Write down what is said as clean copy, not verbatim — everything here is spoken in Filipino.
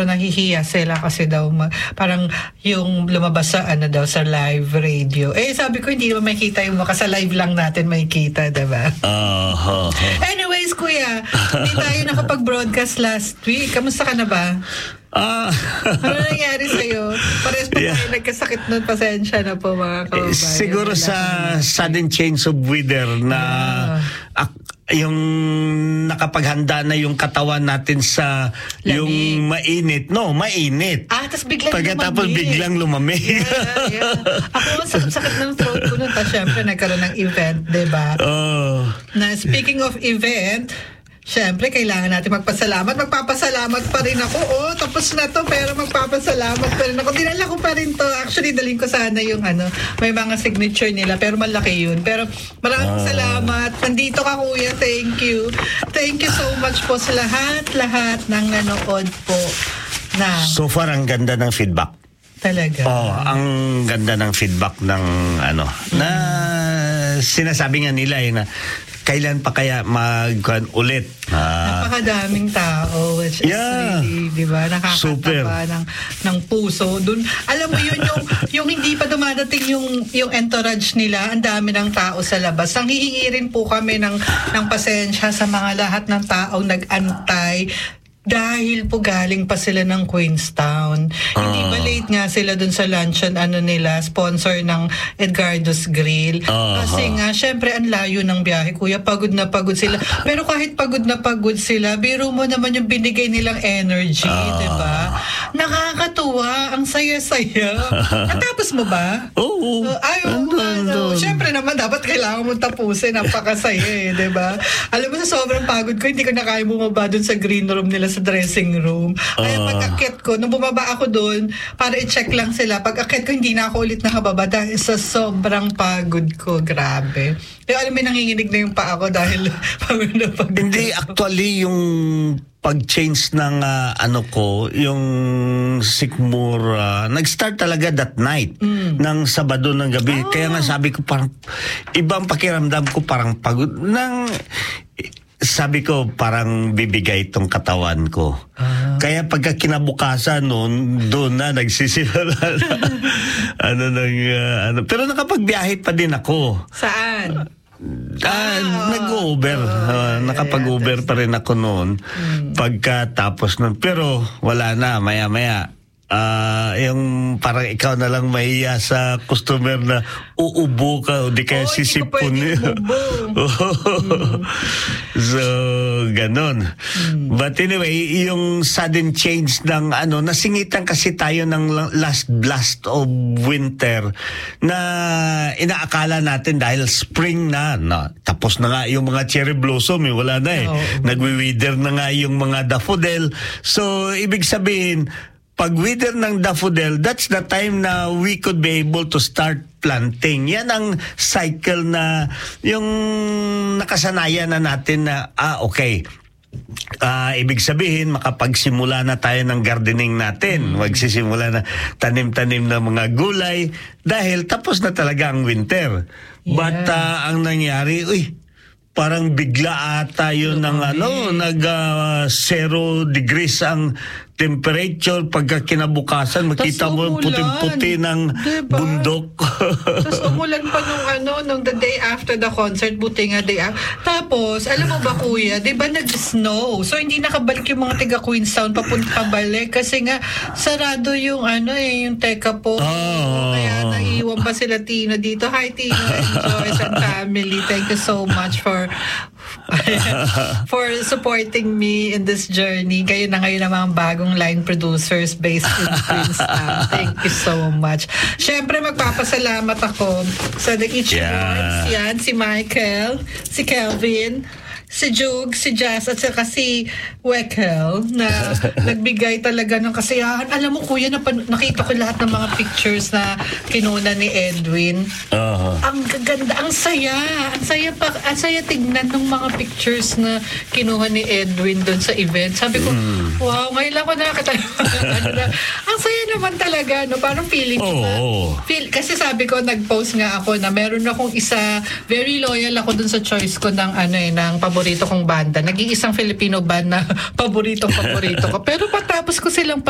pero nahihiya sila kasi daw parang yung lumabas sa sa live radio. Sabi ko hindi naman makita yung mukha, sa live lang natin makikita, diba? Anyways, kuya, hindi tayo nakapag-broadcast last week. Kamusta ka na ba? Ano nangyari sa'yo? Parehas pa tayo nagkasakit nun. Pasensya na po, mga kababayan. Siguro sa sudden change of weather na yung nakapaghanda na yung katawan natin sa yung mainit. Mainit. Tapos biglang pagkatapos biglang lumamig. Ako, sakit ng throat ko nun. Tapos syempre, nagkaroon ng event, diba? Na speaking of event, syempre, kailangan natin magpasalamat. Magpapasalamat pa rin ako. Tapos na to, pero magpapasalamat pa rin ako. Dinala ko pa rin to. Actually, dalhin ko sana yung may mga signature nila, pero malaki yun. Pero maraming salamat. Nandito ka, kuya. Thank you. Thank you so much po sa lahat ng nanood po. So far, ang ganda ng feedback. Talaga. Ang ganda ng feedback ng na sinasabi nga nila na kailan pa kaya ulit? Napakadaming tao, which is really, di ba, nakakataba ng puso. Dun, alam mo yun, yung hindi pa dumadating yung entourage nila, ang dami ng tao sa labas. Nanghihingi rin po kami ng pasensya sa mga lahat ng taong nag-antay. Dahil po galing pa sila ng Queenstown. Hindi ba late nga sila dun sa luncheon nila, sponsor ng Edgardo's Grill. Kasi nga, syempre ang layo ng biyahe, kuya, pagod na pagod sila. Pero kahit pagod na pagod sila, biro mo naman yung binigay nilang energy, diba? Nakakatuwa, ang saya-saya. Natapos mo ba? Oo. Syempre naman, dapat kailangan mo tapusin. Napakasaya diba? Alam mo, sa sobrang pagod ko, hindi ko na kaya bumaba dun sa green room nila sa dressing room. Kaya pag-akit ko, nung bumaba ako doon, para i-check lang sila, pag-akit ko, hindi na ako ulit nakababa dahil sa sobrang pagod ko. Grabe. Pero alam mo, nanginginig na yung paa ko dahil pagod na pagod. Hindi, actually, yung pag-change ng yung sikmura, nag-start talaga that night, ng Sabado ng gabi. Kaya nga sabi ko, parang, ibang pakiramdam ko, parang pagod. Sabi ko, parang bibigay itong katawan ko. Kaya pagka kinabukasan noon, doon na nagsisimula na. Pero nakapagbiyahe pa din ako. Saan? Nag-Uber. Nakapag-Uber pa rin ako noon. Pagkatapos noon. Pero wala na, maya-maya. Yung parang ikaw na lang mahiya sa customer na uubo ka o di kaya sisipon niya. So, ganon. But anyway, yung sudden change ng nasingitan kasi tayo ng last blast of winter na inaakala natin dahil spring na tapos na nga yung mga cherry blossom, wala na nagwi-wither na nga yung mga daffodil. So, ibig sabihin, pag wither ng daffodil, that's the time na we could be able to start planting. Yan ang cycle na yung nakasanayan na natin na, okay. Ibig sabihin, makapagsimula na tayo ng gardening natin. Magsisimula na tanim-tanim ng mga gulay dahil tapos na talaga ang winter. But ang nangyari, parang bigla ata yun ng 0 degrees ang temperature. Pagka kinabukasan, makita mo puting-puti ng bundok. Tapos umulan pa nung the day after the concert, buti nga day after. Tapos, alam mo ba kuya, di ba nag-snow? So, hindi nakabalik yung mga taga Queenstown pabalik kasi nga, sarado yung yung Teka po. Kaya naiwan pa sila Tino dito. Hi Tino and Joyce and family. Thank you so much for supporting me in this journey. Kayo na ngayon ang mga bagong line producers based in Queenstown. Thank you so much. Siyempre, magpapasalamat ako sa The Itchy Boys. Yan, si Michael, si Kelvin, si Jug, si Jazz, at saka si Wekel na nagbigay talaga ng kasiyahan. Alam mo, kuya, nakita ko lahat ng mga pictures na kinuna ni Edwin. Ang gaganda, ang saya tignan ng mga pictures na kinuha ni Edwin doon sa event. Sabi ko, wow, ngayon lang ko nakakatawa. Ang saya naman talaga, parang feeling ko kasi sabi ko, nag-post nga ako na meron akong isa, very loyal ako doon sa choice ko ng ng paborito kong banda. Naging isang Filipino band na paborito ko. Pero patapos ko silang